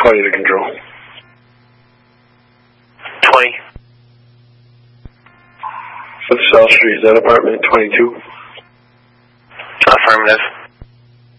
20 to control. 20. South Street, is that apartment 22? Affirmative.